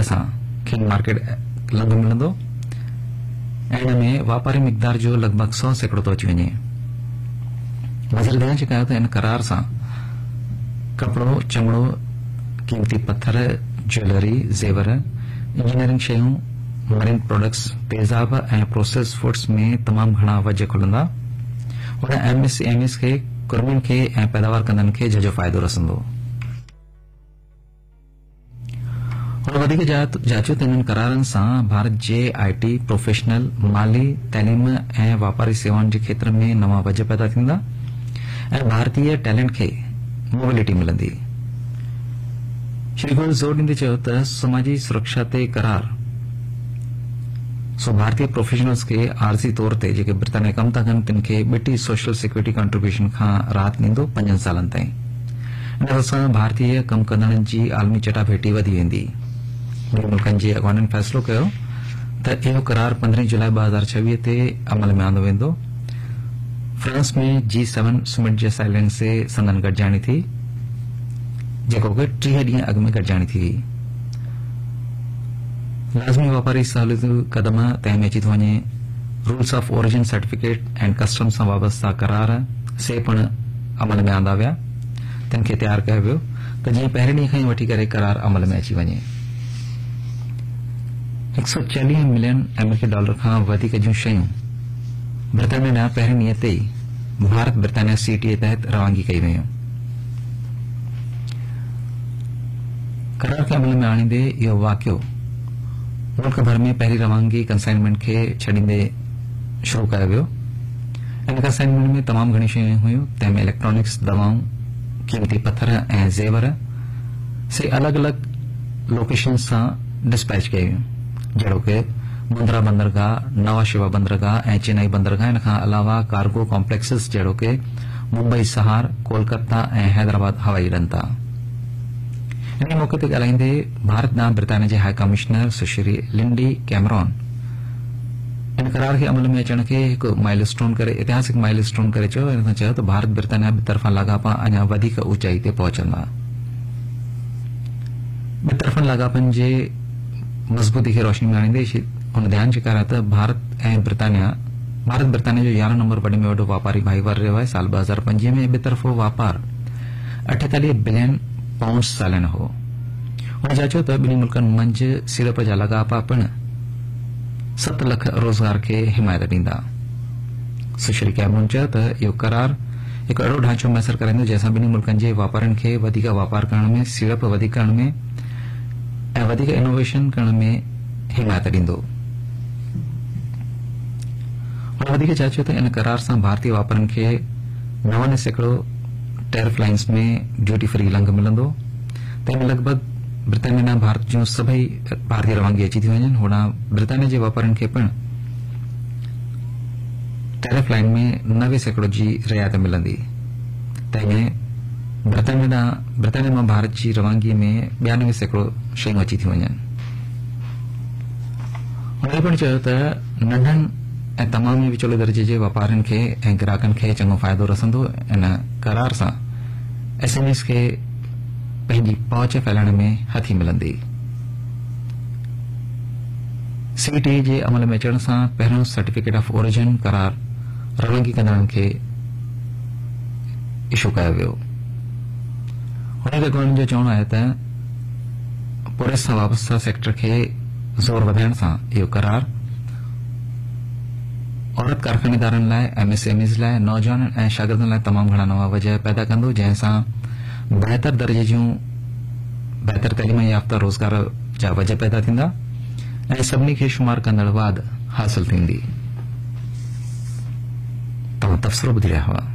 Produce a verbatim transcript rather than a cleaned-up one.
सां खेनि मार्केट लंघ मिलंदो ऐं इन में वापारी मिक़दार जो लॻभॻि सौ सैकड़ो थो अची वञे। वज़ीर ध्यान चकायो त इन करार सां कपड़ो, चमड़ो, कीमती पत्थर, ज्वेलरी, ज़ेवर, इंजीनियरिंग शयूं, मरीन प्रोडक्ट्स, तेज़ाब ऐं प्रोसेस फूड्स में तमाम घणा वज खुलंदा। हुन एमएसएमईज़ खे, कुर्मियुनि खे ऐं पैदावार कंदड़नि खे झझो फ़ाइदो रसंदो। हुन वधीक जाचियो त इन्हनि करारनि सां भारत जे आईटी, प्रोफेशनल, माली, तैलीम ऐं वापारी सेवाउनि जे खेत्र में नवां वज पैदा थींदा ऐं भारतीय टैलेंट खे मोबिलिटी मिलंदी। श्री गोयल ज़ोर ॾींदे चयो त समाजी सुरक्षा ते करार सो भारतीय प्रोफेशनल्स खे आरज़ी तौर ते जेके ब्रिटानिया कम था कनि तिन खे ॿिटी सोशल सिक्योरिटी कंट्रीब्यूशन खां राहत ॾींदो पंजनि सालनि ताईं। इन सां भारतीय कम कंदड़नि जी आलमी चटाभेटी वधी वेंदी। ॿिनि मुल्कनि जे अॻवाननि फ़ैसिलो कयो त इहो करार पंद्रहीं जुलाई ॿ हज़ार छवीह ते अमल में आंदो वेंदो। फ्रांस में जी सेवन समिट जे साइलेंस से संदन गॾिजाणी थी, जेको कि टीह ॾींहं अॻु में गॾिजाणी थी हुई। लाज़मी वापारी सहूलियतूं कदम तंहिं में अची थो वञे। Rules of origin certificate and custom सां वाबस्ता करार से पिण अमल में आंदा विया। तिन खे तयार कयो वियो त जीअं पहिरें ॾींहं खां ई वठी करे करार अमल में अची वञे। हिकु सौ चालीह मिलियन अमेरिकी डॉलर खां वधीक जूं शयूं ब्रिटानिया ॾांहुं पहिरें ॾींहं ते ई भारत ब्रिटानिया सीटीए तहत रवानगी कई वयूं। करार खे अमल में आणींदे इहो वाक़ियो मुल्क भर में पहिरीं रवानगी कंसाइनमेंट खे छॾींदे शुरू कयो वियो। इन कंसाइनमेंट में तमाम घणी शयूं हुयूं, तंहिंमें इलेक्ट्रॉनिक्स, दवाऊं, कीमती पत्थर ऐं ज़ेवर से अलॻि अलॻि लोकेशन सां डिस्पैच कई वयूं, जहिड़ो कि मुंद्रा बंदरगाह, नवा शिवा बंदरगाह ऐं चेन्नई बंदरगाह। इन खां अलावा कार्गो कॉम्प्लेक्सिस जहिड़ो कि मुंबई सहार, कोलकाता ऐं हैदराबाद हवाई अॾनि था। इन मौके ते ॻाल्हाईंदे भारत ॾांहुं ब्रिटानिया जे हाई कमिश्नर सुश्री लिंडी कैमरॉन इन करार खे अमल में अचण खे हिकु माइलस्टोन करे ऐतिहासिक माइलस्टोन करे चयो। इन सां चयो त भारत ब्रिटानिया ॿि तरफ़ा लाॻापा अञा वधीक ऊचाई ते पहुचंदा। ॿि तरफ़नि लाॻापनि जे मज़बूती खे रोशनी में आणींदे हुन ध्यानु छिकारियो त भारत ऐं ब्रिटानिया भारत ब्रिटानिया जो यारहं नंबर वॾे में वॾो वापारी भाईवार रहियो आहे। साल ॿ हज़ार पंजीह में ॿि तरफ़ो वापार अठेतालीह बिलियन पाउंड्स सालाना हो। हुन जाचियो त ॿिन्ही मुल्कनि मंझि सीड़प जा लाॻापा पिण सत लख रोज़गार खे हिमायत ॾींदा। सुश्री कैमरून चयो त इहो करार हिकु अहिड़ो ढांचो मुयसर कराईंदो जंहिंसां ॿिन्ही मुल्कनि जे वापारियुनि खे वधीक वापार करण में, सीड़प वधीक करण में ऐं वधीक इनोवेशन करण में हिमायत ॾींदो। हुन वधीक जाचियो त इन करार सां भारतीय वापारियुनि खे नवानवे सैकड़ो टैरिफ लाइन्स में ड्यूटी फ्री लंघ मिलंदो। तंहिंमें लॻभॻि ब्रिटानिया ॾांहुं भारत जूं सभई भारतीय रवानगी अची थी वञनि। होॾां ब्रिटानिया जे वापारियुनि खे पिण टैरिफ लाइन में नवे सैकड़ो जी रियायत मिलंदी। तंहिंमें ब्रिटानिया ॾांहुं ब्रिटानिया मां भारत जी रवानगी में ॿियानवे सैकड़ो शयूं अची थी वञनि। हुन पिण चयो त नंढनि ऐं तमामु विचोले दर्जे जे वापारियुनि खे ऐं ग्राहकनि खे चङो फ़ाइदो रसंदो। इन करार सां एसएमईज़ खे पंहिंजी पहुच फैलाइण में हथी मिलंदी। सीटीए जे अमल में अचण सां पहिरियों सर्टिफिकेट ऑफ ओरिजिन करार रवानगी कंदड़नि खे इशू कयो वियो। हुन ते गवर्नमेंट जो चवणो आहे त पुलिस सां वाबस्ता सेक्टर खे ज़ोर वधाइण सां इहो करार औरत कारखानेदारनि लाइ, एमएसएमईज़ लाइ, नौजवान ऐं शागिर्दनि लाइ तमामु घणा नवां वजह पैदा कंदो, जंहिंसां बहितर दर्जे जूं बहितर तइलीम याफ़्ता रोज़गार जा वजह पैदा थींदा ऐं सभिनी खे शुमार कंदड़ वाद हासिल थींदी। तव्हां तबसरो ॿुधी रहिया हुआ।